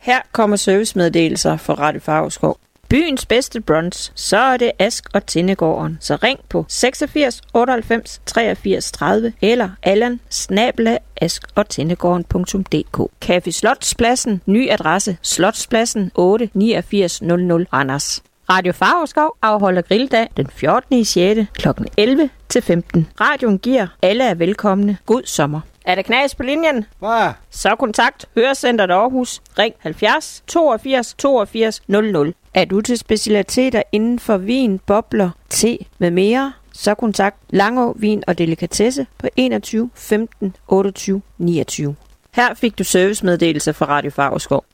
Her kommer servicemeddelelser fra Radio Favreskov. Byens bedste brunch, så er det Ask og Tindegården. Så ring på 86 98 83 30 eller allan@askogtindegården.dk. Café Slotspladsen, ny adresse Slotspladsen 8 8900 Randers. Radio Favreskov afholder grilldag den 14.6. kl. 11 til 15. Radioen giver alle er velkomne. God sommer. Er der knas på linjen? Hvad? Så kontakt Hørecenteret Aarhus. Ring 70 82 82 00. Er du til specialiteter inden for vin, bobler, te med mere? Så kontakt Langå Vin og Delikatesse på 21 15 28 29. Her fik du servicemeddelelse fra Radio Favreskov.